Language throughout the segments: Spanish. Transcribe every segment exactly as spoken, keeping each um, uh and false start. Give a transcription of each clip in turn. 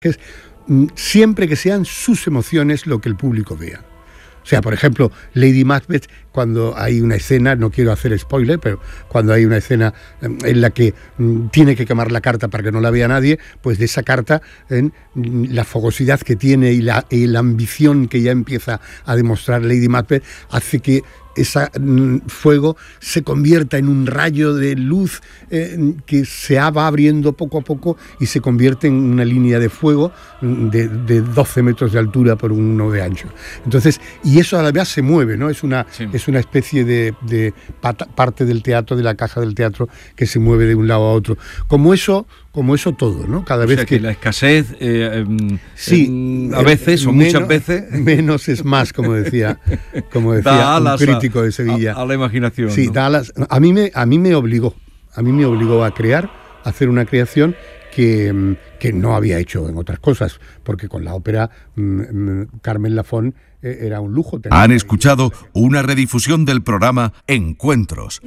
siempre que sean sus emociones lo que el público vea. O sea, por ejemplo, Lady Macbeth, cuando hay una escena, no quiero hacer spoiler, pero cuando hay una escena en la que mm, tiene que quemar la carta para que no la vea nadie, pues de esa carta, eh, la fogosidad que tiene y la, y la ambición que ya empieza a demostrar Lady Macbeth hace que ese mm, fuego se convierta en un rayo de luz eh, que se va abriendo poco a poco y se convierte en una línea de fuego de, de doce metros de altura por uno de ancho. Entonces, y eso a la vez se mueve, ¿no? Es una, sí. es una especie de, de pata, parte del teatro, de la caja del teatro, que se mueve de un lado a otro. Como eso, como eso todo, ¿no? Cada o vez sea que... que la escasez, eh, eh, sí, eh, a veces eh, o menos, muchas veces... Menos es más, como decía, como decía un crítico de Sevilla. A, a la imaginación. Sí, ¿no? da las, a, mí me, a mí me obligó, a mí me obligó a crear, a hacer una creación que, que no había hecho en otras cosas, porque con la ópera mmm, Carmen Lafón eh, era un lujo. Han escuchado una redifusión del programa Encuentros.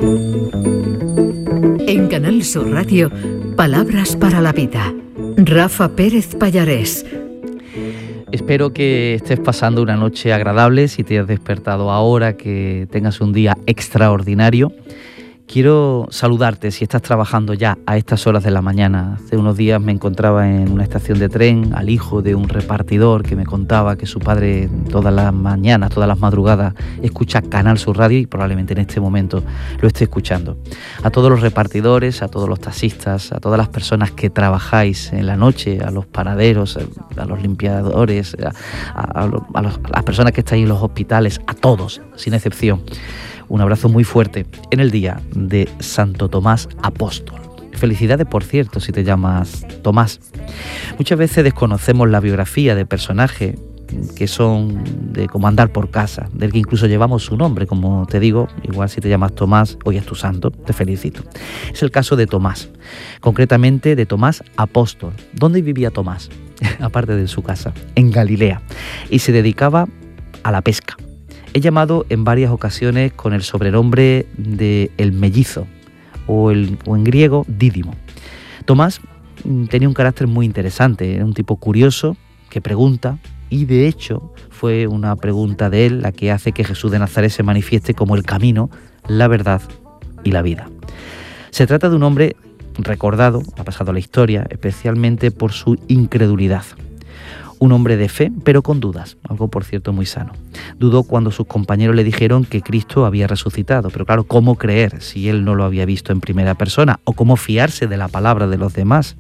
En Canal Sur Radio, Palabras para la Vida. Rafa Pérez Pallarés. Espero que estés pasando una noche agradable, si te has despertado ahora, que tengas un día extraordinario. Quiero saludarte si estás trabajando ya a estas horas de la mañana. Hace unos días me encontraba en una estación de tren al hijo de un repartidor que me contaba que su padre todas las mañanas, todas las madrugadas, escucha Canal Sur Radio y probablemente en este momento lo esté escuchando. A todos los repartidores, a todos los taxistas, a todas las personas que trabajáis en la noche, a los panaderos, a los limpiadores, a, a, a, los, a las personas que estáis en los hospitales, a todos, sin excepción. Un abrazo muy fuerte en el día de Santo Tomás Apóstol. Felicidades, por cierto, si te llamas Tomás. Muchas veces desconocemos la biografía de personajes que son de como andar por casa, del que incluso llevamos su nombre, como te digo, igual si te llamas Tomás, hoy es tu santo, te felicito. Es el caso de Tomás, concretamente de Tomás Apóstol. ¿Dónde vivía Tomás? Aparte de su casa, en Galilea, y se dedicaba a la pesca. He llamado en varias ocasiones con el sobrenombre de el mellizo, o, el, o en griego Dídimo. Tomás tenía un carácter muy interesante, era un tipo curioso que pregunta, y de hecho fue una pregunta de él la que hace que Jesús de Nazaret se manifieste como el camino, la verdad y la vida. Se trata de un hombre recordado, ha pasado a la historia, especialmente por su incredulidad. Un hombre de fe, pero con dudas, algo por cierto muy sano. Dudó cuando sus compañeros le dijeron que Cristo había resucitado, pero claro, ¿cómo creer si él no lo había visto en primera persona? ¿O cómo fiarse de la palabra de los demás?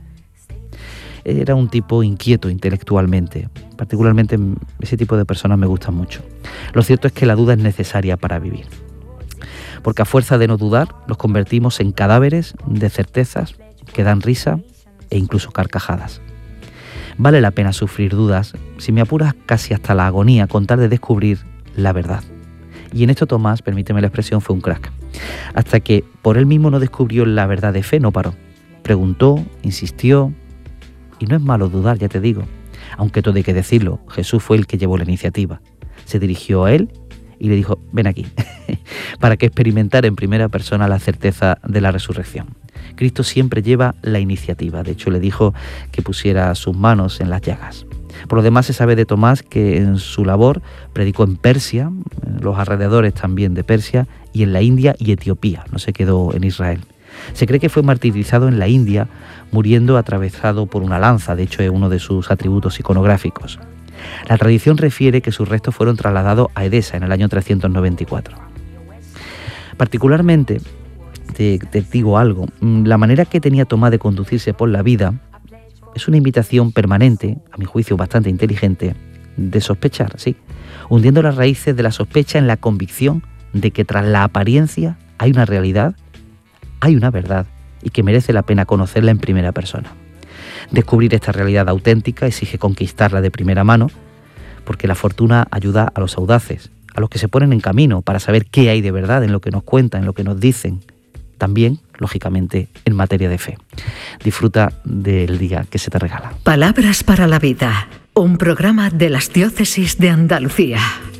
Era un tipo inquieto intelectualmente, particularmente ese tipo de personas me gustan mucho. Lo cierto es que la duda es necesaria para vivir, porque a fuerza de no dudar nos convertimos en cadáveres de certezas que dan risa e incluso carcajadas. Vale la pena sufrir dudas, si me apuras casi hasta la agonía, con tal de descubrir la verdad. Y en esto Tomás, permíteme la expresión, fue un crack. Hasta que por él mismo no descubrió la verdad de fe, no paró. Preguntó, insistió, y no es malo dudar, ya te digo. Aunque todo hay que decirlo, Jesús fue el que llevó la iniciativa. Se dirigió a él y le dijo, ven aquí, para que experimentara en primera persona la certeza de la resurrección. Cristo siempre lleva la iniciativa. De hecho, le dijo que pusiera sus manos en las llagas. Por lo demás, se sabe de Tomás que en su labor predicó en Persia, en los alrededores también de Persia, y en la India y Etiopía. No se quedó en Israel. Se cree que fue martirizado en la India, muriendo atravesado por una lanza. De hecho, es uno de sus atributos iconográficos. La tradición refiere que sus restos fueron trasladados a Edesa en el año trescientos noventa y cuatro. Particularmente, Te, te digo algo, la manera que tenía Tomás de conducirse por la vida es una invitación permanente, a mi juicio bastante inteligente, de sospechar, sí, hundiendo las raíces de la sospecha en la convicción de que tras la apariencia hay una realidad, hay una verdad y que merece la pena conocerla en primera persona. Descubrir esta realidad auténtica exige conquistarla de primera mano, porque la fortuna ayuda a los audaces, a los que se ponen en camino para saber qué hay de verdad en lo que nos cuentan, en lo que nos dicen. También, lógicamente, en materia de fe. Disfruta del día que se te regala. Palabras para la Vida, un programa de las Diócesis de Andalucía.